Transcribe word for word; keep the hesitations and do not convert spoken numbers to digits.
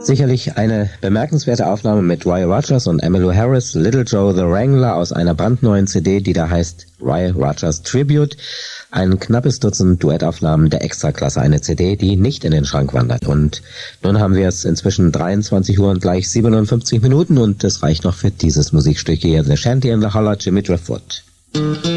Sicherlich eine bemerkenswerte Aufnahme mit Roy Rogers und Emmylou Harris, Little Joe the Wrangler aus einer brandneuen C D, die da heißt Roy Rogers Tribute. Ein knappes Dutzend Duettaufnahmen der Extraklasse, eine C D, die nicht in den Schrank wandert. Und nun haben wir es inzwischen dreiundzwanzig Uhr und gleich siebenundfünfzig Minuten und das reicht noch für dieses Musikstück hier, The Shanty in the Holler, Jimmy Driftwood.